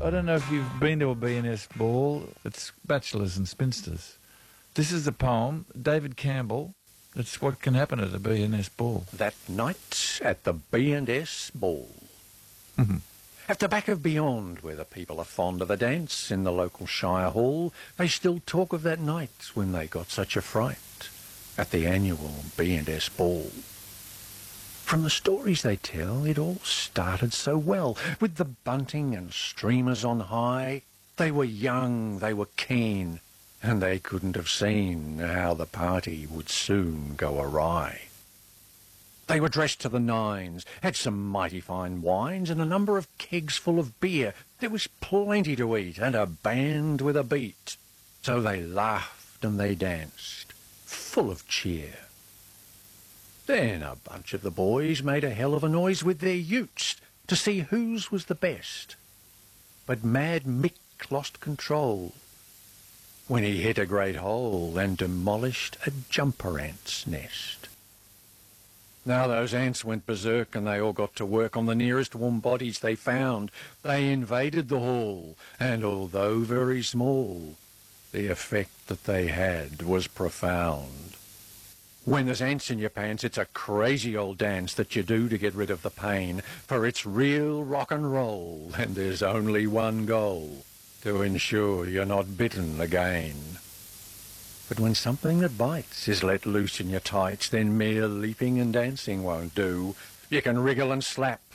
I don't know if you've been to a B&S ball. It's bachelors and spinsters. This is a poem, David Campbell. It's what can happen at a B&S ball. That night at the B&S ball. At the back of Beyond, where the people are fond of a dance in the local Shire Hall, they still talk of that night when they got such a fright at the annual B&S ball. From the stories they tell, it all started so well, with the bunting and streamers on high. They were young, they were keen, and they couldn't have seen how the party would soon go awry. They were dressed to the nines, had some mighty fine wines and a number of kegs full of beer. There was plenty to eat and a band with a beat. So they laughed and they danced, full of cheer. Then a bunch of the boys made a hell of a noise with their utes to see whose was the best. But Mad Mick lost control when he hit a great hole and demolished a jumper ant's nest. Now those ants went berserk and they all got to work on the nearest warm bodies they found. They invaded the hall, and although very small, the effect that they had was profound. When there's ants in your pants, it's a crazy old dance that you do to get rid of the pain, for it's real rock and roll, and there's only one goal, to ensure you're not bitten again. But when something that bites is let loose in your tights, then mere leaping and dancing won't do. You can wriggle and slap,